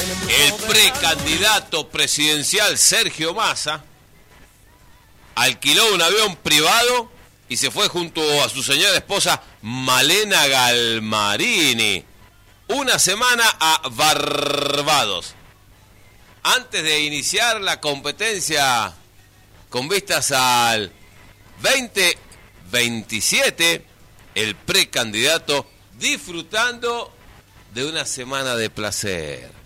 El precandidato presidencial Sergio Massa alquiló un avión privado y se fue junto a su señora esposa Malena Galmarini una semana a Barbados. Antes de iniciar la competencia con vistas al 2027, el precandidato disfrutando de una semana de placer.